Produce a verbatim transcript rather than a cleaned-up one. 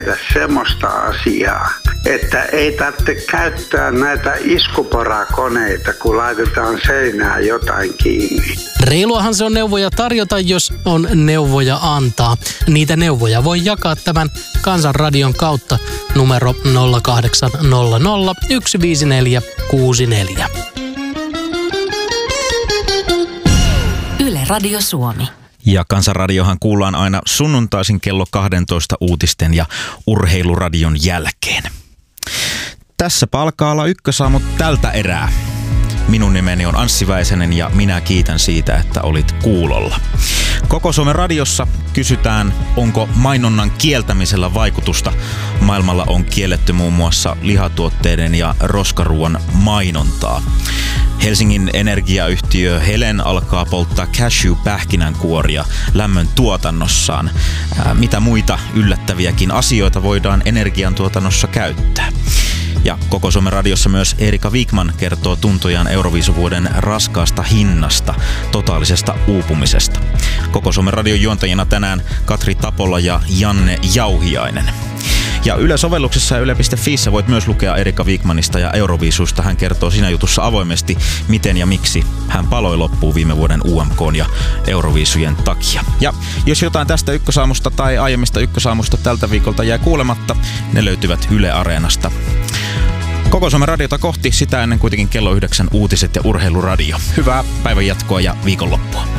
semmoista asiaa, että ei tarvitse käyttää näitä iskuporakoneita, kun laitetaan seinään jotain kiinni. Reiluahan se on neuvoja tarjota, jos on neuvoja antaa. Niitä neuvoja voi jakaa tämän Kansanradion kautta numero nolla kahdeksan nolla nolla yksi viisi neljä kuusi neljä. Yle Radio Suomi. Ja Kansanradiohan kuullaan aina sunnuntaisin kello kaksitoista uutisten ja urheiluradion jälkeen. Tässä alkaa olla ykkösaamut tältä erää. Minun nimeni on Anssi Väisänen ja minä kiitän siitä, että olit kuulolla. Koko Suomen radiossa kysytään, onko mainonnan kieltämisellä vaikutusta. Maailmalla on kielletty muun muassa lihatuotteiden ja roskaruuan mainontaa. Helsingin energiayhtiö Helen alkaa polttaa cashew-pähkinänkuoria lämmön tuotannossaan. Ää, mitä muita yllättäviäkin asioita voidaan energiantuotannossa käyttää? Ja Koko Suomen radiossa myös Erika Wigman kertoo tuntojaan Euroviisuvuoden raskaasta hinnasta, totaalisesta uupumisesta. Koko Suomen radion juontajina tänään Katri Tapola ja Janne Jauhiainen. Ja Yle-sovelluksessa ja yle piste fiissä voit myös lukea Erika Wigmanista ja Euroviisusta. Hän kertoo siinä jutussa avoimesti, miten ja miksi hän paloi loppuun viime vuoden U M K:n ja Euroviisujen takia. Ja jos jotain tästä ykkösaamusta tai aiemmista ykkösaamusta tältä viikolta jää kuulematta, ne löytyvät Yle Areenasta. Koko Suomen radiota kohti, sitä ennen kuitenkin kello yhdeksän uutiset ja urheiluradio. Hyvää päivän jatkoa ja viikonloppua.